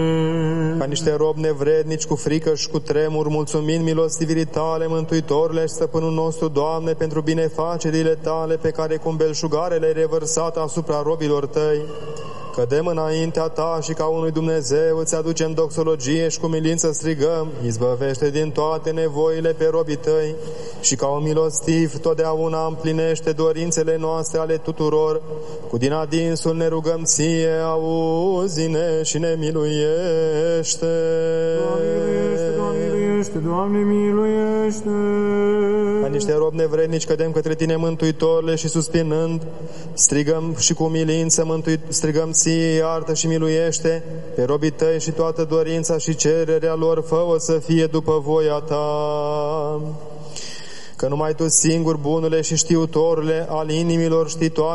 Ca niște robi nevrednici, cu frică și cu tremur, mulțumind milostivirii Tale, Mântuitorule și Stăpânul nostru, Doamne, pentru binefacerile Tale pe care cu belșugare le-ai revărsat asupra robilor Tăi, cădem înaintea Ta și ca unui Dumnezeu îți aducem doxologie și cu milință strigăm: izbăvește din toate nevoile pe robii Tăi și ca un milostiv totdeauna împlinește dorințele noastre ale tuturor. Cu din adinsul ne rugăm Ție, auzi-ne și ne miluiește. Doamne miluiește, Doamne miluiește. Ca niște robi nevrednici cădem către Tine, Mântuitorule, și suspinând strigăm și cu milință strigăm Ție, iartă și miluiește pe robii Tăi și toată dorința și cererea lor fă-o să fie după voia Ta. Că numai Tu singur, bunule și știutorule al inimilor, știi toate